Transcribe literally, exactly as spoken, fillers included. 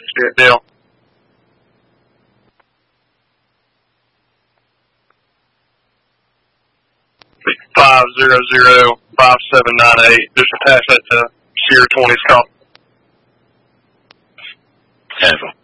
Spirit Bill. Five zero zero five seven nine eight. Just attach that to Sierra twenty's call. Ten.